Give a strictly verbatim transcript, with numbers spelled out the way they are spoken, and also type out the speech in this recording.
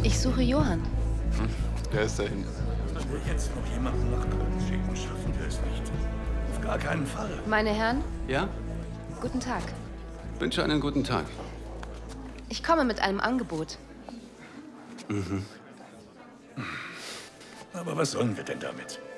Ich suche Johann. Hm, der ist da hinten. Wenn wir jetzt noch jemanden nach Köln schicken, schaffen wir es nicht. Auf gar keinen Fall. Meine Herren? Ja? Guten Tag. Wünsche einen guten Tag. Ich komme mit einem Angebot. Mhm. Aber was sollen wir denn damit?